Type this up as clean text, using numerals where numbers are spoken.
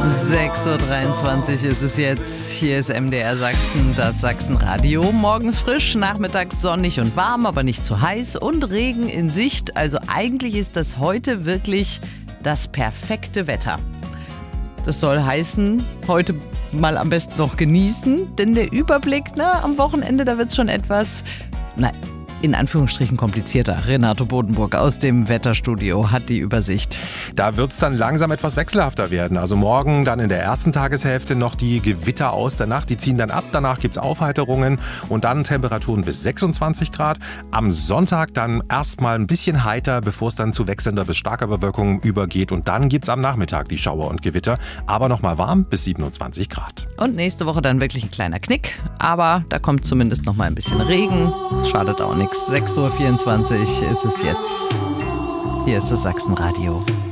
6.23 Uhr ist es jetzt. Hier ist MDR Sachsen, das Sachsenradio. Morgens frisch, nachmittags sonnig und warm, aber nicht zu heiß und Regen in Sicht. Also eigentlich ist das heute wirklich das perfekte Wetter. Das soll heißen, heute mal am besten noch genießen, denn der Überblick, am Wochenende, da wird es schon etwas, in Anführungsstrichen komplizierter. Renato Bodenburg aus dem Wetterstudio hat die Übersicht. Da wird es dann langsam etwas wechselhafter werden. Also morgen dann in der ersten Tageshälfte noch die Gewitter aus der Nacht. Die ziehen dann ab. Danach gibt es Aufheiterungen und dann Temperaturen bis 26 Grad. Am Sonntag dann erstmal ein bisschen heiter, bevor es dann zu wechselnder bis starker Bewölkung übergeht. Und dann gibt es am Nachmittag die Schauer und Gewitter. Aber nochmal warm bis 27 Grad. Und nächste Woche dann wirklich ein kleiner Knick. Aber da kommt zumindest noch mal ein bisschen Regen. Schadet auch nichts. 6.24 Uhr ist es jetzt. Hier ist das Sachsenradio.